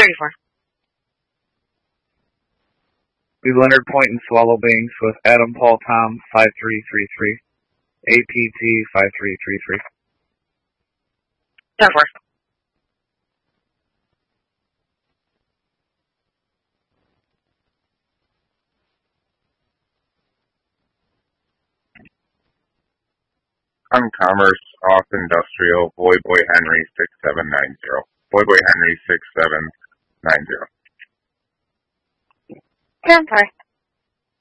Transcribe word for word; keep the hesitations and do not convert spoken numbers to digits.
thirty-four. Be Leonard Point and Swallow Banks with Adam Paul Tom five three three three. A P T five three three three. ten four. On Commerce, off Industrial, Boy Boy Henry six seven nine zero. Boy Boy Henry six seven nine zero. ten four.